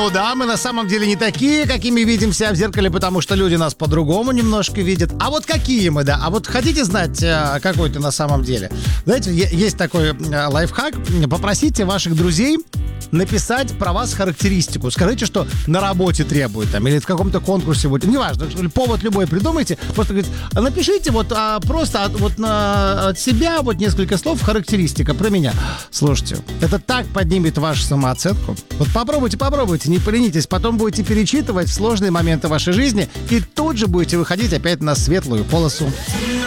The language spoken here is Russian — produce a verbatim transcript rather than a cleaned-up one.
Ну да, мы на самом деле не такие, какими видим себя в зеркале, потому что люди нас по-другому немножко видят. А вот какие мы, да? А вот хотите знать, какой ты на самом деле? Знаете, есть такой лайфхак. Попросите ваших друзей написать про вас характеристику. Скажите, что на работе требует, там, или в каком-то конкурсе будет. Неважно, повод любой придумайте. Просто говорит, напишите вот а, просто от, вот на, от себя вот несколько слов характеристика про меня. Слушайте, это так поднимет вашу самооценку. Вот попробуйте, попробуйте, не поленитесь. Потом будете перечитывать в сложные моменты вашей жизни и тут же будете выходить опять на светлую полосу.